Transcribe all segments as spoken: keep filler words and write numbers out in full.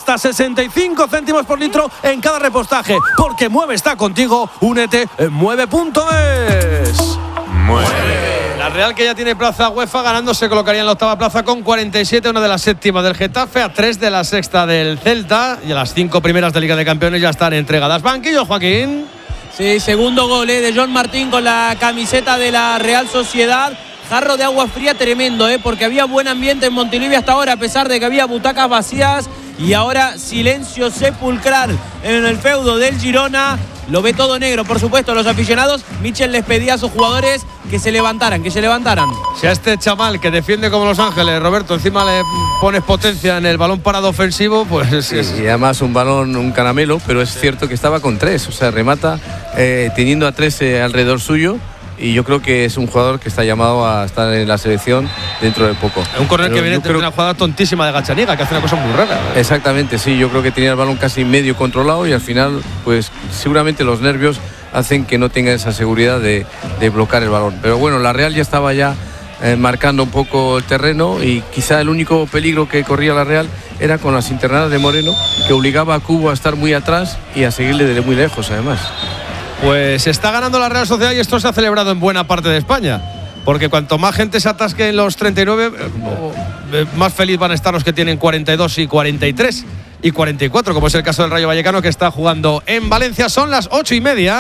hasta sesenta y cinco céntimos por litro en cada repostaje. Porque Mueve está contigo. Únete en mueve punto es. Mueve. La Real, que ya tiene plaza UEFA, ganando se colocaría en la octava plaza con cuarenta y siete, una de las séptimas del Getafe, a tres de la sexta del Celta, y a las cinco primeras de Liga de Campeones ya están entregadas. Banquillo, Joaquín. Sí, segundo gol eh, de John Martín con la camiseta de la Real Sociedad. Jarro de agua fría tremendo, eh, porque había buen ambiente en Montilivi hasta ahora, a pesar de que había butacas vacías. Y ahora silencio sepulcral en el feudo del Girona. Lo ve todo negro, por supuesto, los aficionados. Michel les pedía a sus jugadores que se levantaran, que se levantaran. Si a este chaval que defiende como Los Ángeles, Roberto, encima le pones potencia en el balón parado ofensivo, pues... Sí, y además un balón, un caramelo, pero es cierto que estaba con tres. O sea, remata eh, teniendo a tres eh, alrededor suyo. Y yo creo que es un jugador que está llamado a estar en la selección dentro de poco. Un corner que viene de creo... una jugada tontísima de Gachaniga, que hace una cosa muy rara. Exactamente, sí, yo creo que tenía el balón casi medio controlado y al final, pues seguramente los nervios hacen que no tenga esa seguridad de, de bloquear el balón. Pero bueno, la Real ya estaba ya eh, marcando un poco el terreno y quizá el único peligro que corría la Real era con las internadas de Moreno, que obligaba a Cubo a estar muy atrás y a seguirle desde muy lejos además. Pues está ganando la Real Sociedad y esto se ha celebrado en buena parte de España. Porque cuanto más gente se atasque en los treinta y nueve, eh, más feliz van a estar los que tienen cuarenta y dos y cuarenta y tres y cuarenta y cuatro, como es el caso del Rayo Vallecano, que está jugando en Valencia. Son las ocho y media,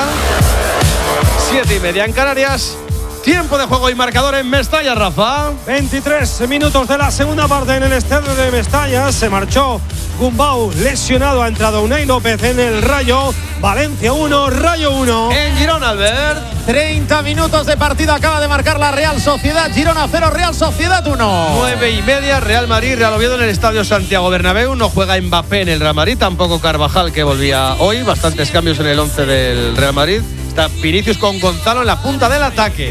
siete y media en Canarias. Tiempo de juego y marcador en Mestalla, Rafa. veintitrés minutos de la segunda parte en el estadio de Mestalla. Se marchó Gumbau lesionado, ha entrado Unai López en el Rayo. Valencia uno, Rayo uno. En Girona, Albert. treinta minutos de partido, acaba de marcar la Real Sociedad. Girona cero, Real Sociedad uno. nueve y media, Real Madrid, Real Oviedo en el Estadio Santiago Bernabéu. No juega Mbappé en el Real Madrid, tampoco Carvajal, que volvía hoy. Bastantes cambios en el once del Real Madrid. Está Vinicius con Gonzalo en la punta del ataque.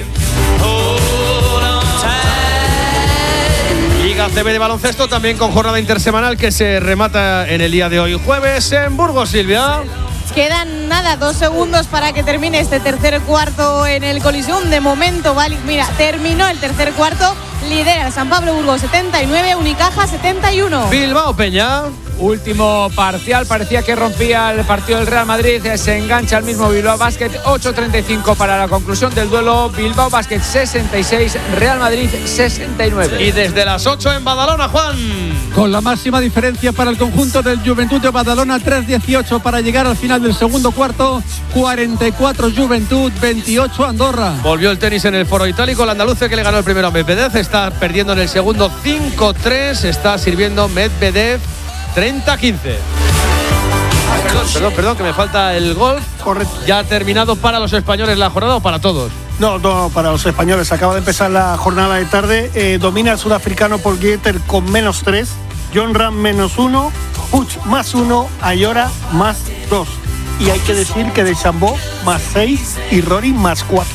Liga C B de baloncesto, también con jornada intersemanal que se remata en el día de hoy, jueves, en Burgos, Silvia. Quedan nada, dos segundos para que termine este tercer cuarto en el Coliseum. De momento, vale, mira, terminó el tercer cuarto. Lidera el San Pablo Burgos setenta y nueve, Unicaja setenta y uno. Bilbao Peña. Último parcial, parecía que rompía el partido del Real Madrid, se engancha el mismo Bilbao Basket. Ocho treinta y cinco para la conclusión del duelo. Bilbao Basket sesenta y seis, Real Madrid sesenta y nueve. Y desde las ocho en Badalona, Juan. Con la máxima diferencia para el conjunto del Juventud de Badalona, tres dieciocho para llegar al final del segundo cuarto. Cuarenta y cuatro Juventud, veintiocho Andorra. Volvió el tenis en el Foro Itálico, el andaluce que le ganó el primero a Medvedev. Está perdiendo en el segundo cinco tres, está sirviendo Medvedev treinta a quince. Perdón, perdón, perdón, que me falta el golf. Correcto. Ya ha terminado para los españoles la jornada o para todos. No, no, para los españoles. Acaba de empezar la jornada de tarde. Eh, domina el sudafricano Paul Gieter con menos tres. John Ram menos uno. Puig más uno. Ayora más dos. Y hay que decir que de Chambó más seis y Rory más cuatro.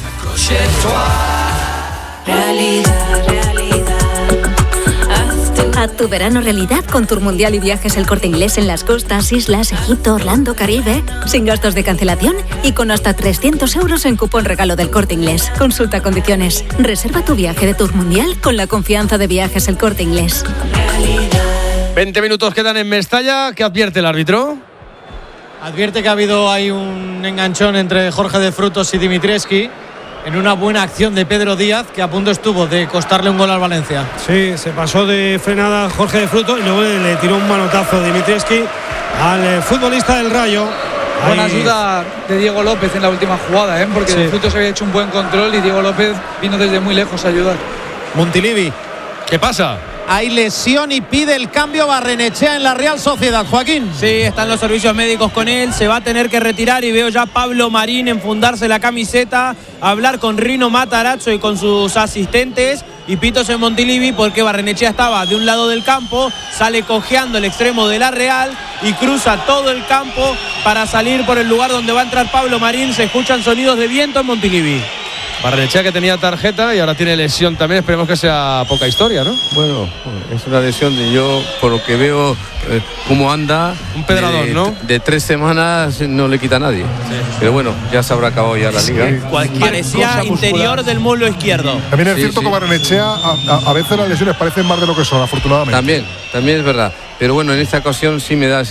Realidad, realidad. Haz tu verano realidad con Tour Mundial y Viajes El Corte Inglés en las costas, islas, Egipto, Orlando, Caribe, sin gastos de cancelación y con hasta trescientos euros en cupón regalo del Corte Inglés. Consulta condiciones. Reserva tu viaje de Tour Mundial con la confianza de Viajes El Corte Inglés. veinte minutos quedan en Mestalla. ¿Qué advierte el árbitro? Advierte que ha habido ahí un enganchón entre Jorge de Frutos y Dimitrievski en una buena acción de Pedro Díaz, que a punto estuvo de costarle un gol al Valencia. Sí, se pasó de frenada Jorge de Frutos y luego le tiró un manotazo Dimitrievski al eh, futbolista del Rayo. Buena Ahí... ayuda de Diego López en la última jugada, ¿eh? Porque sí. De Frutos había hecho un buen control y Diego López vino desde muy lejos a ayudar. Montilivi. ¿Qué pasa? Hay lesión y pide el cambio Barrenechea en la Real Sociedad, Joaquín. Sí, están los servicios médicos con él, se va a tener que retirar y veo ya a Pablo Marín enfundarse la camiseta, hablar con Rino Matarazzo y con sus asistentes y pitos en Montilivi porque Barrenechea estaba de un lado del campo, sale cojeando el extremo de la Real y cruza todo el campo para salir por el lugar donde va a entrar Pablo Marín. Se escuchan sonidos de viento en Montilivi. Barrenechea, que tenía tarjeta y ahora tiene lesión también. Esperemos que sea poca historia, ¿no? Bueno, es una lesión de yo, por lo que veo, eh, cómo anda. Un pedrador, de, ¿no? De tres semanas no le quita a nadie. Sí. Pero bueno, ya se habrá acabado ya la liga. Sí, cualquier Parecía interior muscular del muslo izquierdo. También es sí, cierto sí. que Barrenechea, a, a, a veces las lesiones parecen más de lo que son, afortunadamente. También, también es verdad. Pero bueno, en esta ocasión sí me da